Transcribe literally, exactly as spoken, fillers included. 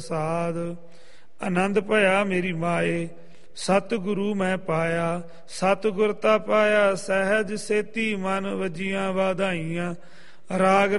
ਸਾਧ ਆਨੰਦ ਭਇਆ ਮੇਰੀ ਮਾਏ, ਸਤਿਗੁਰੂ ਮੈਂ ਪਾਇਆ। ਸਤਿਗੁਰ ਤਾ ਪਾਇਆ ਸਹਿਜ ਸੇਤੀ, ਮਨ ਵੱਜੀਆਂ ਵਾਧਾਈਆਂ। ਰਾਗ